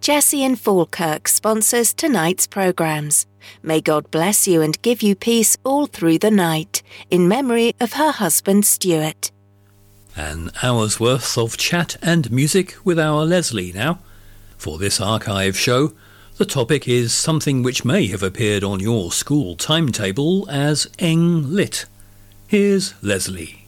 Jessie in Falkirk sponsors tonight's programmes. May God bless you and give you peace all through the night, in memory of her husband Stuart. An hour's worth of chat and music with our Leslie now. For this archive show, the topic is something which may have appeared on your school timetable as Eng Lit. Here's Leslie.